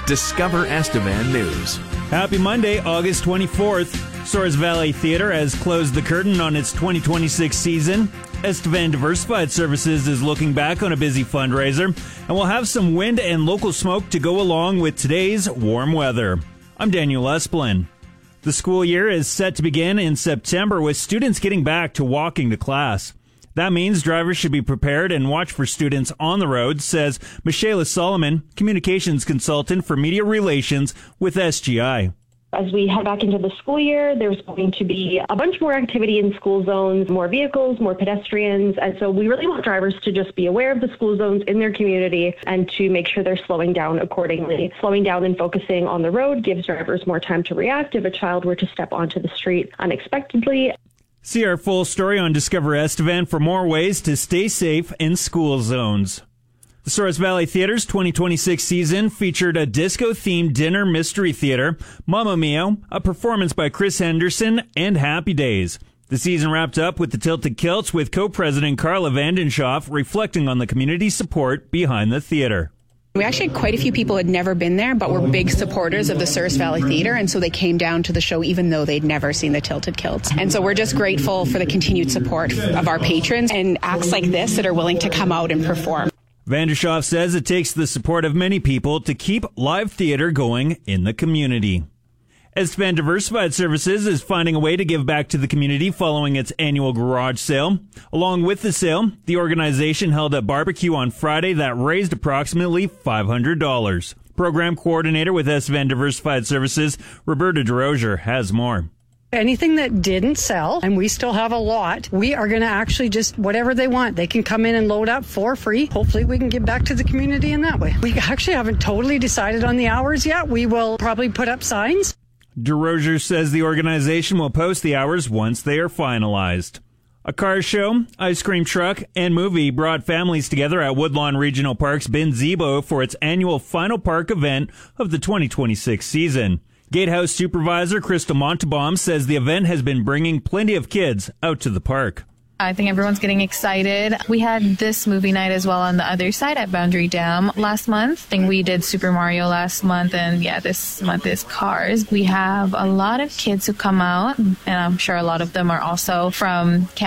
Discover Estevan News. Happy Monday, August 24th. Soares Valley Theatre has closed the curtain on its 2026 season. Estevan Diversified Services is looking back on a busy fundraiser, and we'll have some wind and local smoke to go along with today's warm weather. I'm Daniel Esplin. The school year is set to begin in September with students getting back to walking to class. That means drivers should be prepared and watch for students on the road, says Michaela Solomon, communications consultant for media relations with SGI. As we head back into the school year, there's going to be a bunch more activity in school zones, more vehicles, more pedestrians. And so we really want drivers to just be aware of the school zones in their community and to make sure they're slowing down accordingly. Slowing down and focusing on the road gives drivers more time to react if a child were to step onto the street unexpectedly. See our full story on Discover Estevan for more ways to stay safe in school zones. The Soares Valley Theatre's 2026 season featured a disco-themed dinner mystery theater, Mamma Mia, a performance by Chris Henderson, and Happy Days. The season wrapped up with the Tilted Kilts with co-president Carla Vandenshoff reflecting on the community support behind the theater. We actually had quite a few people who had never been there, but were big supporters of the Soares Valley Theatre, and so they came down to the show even though they'd never seen the Tilted Kilts. And so we're just grateful for the continued support of our patrons and acts like this that are willing to come out and perform. Vandenshoff says it takes the support of many people to keep live theater going in the community. Estevan Diversified Services is finding a way to give back to the community following its annual garage sale. Along with the sale, the organization held a barbecue on Friday that raised approximately $500. Program coordinator with Estevan Diversified Services, Roberta DeRozier, has more. Anything that didn't sell, and we still have a lot, we are going to actually just whatever they want. They can come in and load up for free. Hopefully we can give back to the community in that way. We actually haven't totally decided on the hours yet. We will probably put up signs. DeRozier says the organization will post the hours once they are finalized. A car show, ice cream truck, and movie brought families together at Woodlawn Regional Park's Bin Zebo for its annual final park event of the 2026 season. Gatehouse Supervisor Crystal Montebaum says the event has been bringing plenty of kids out to the park. I think everyone's getting excited. We had this movie night as well on the other side at Boundary Dam last month. I think we did Super Mario last month, and this month is Cars. We have a lot of kids who come out, and I'm sure a lot of them are also from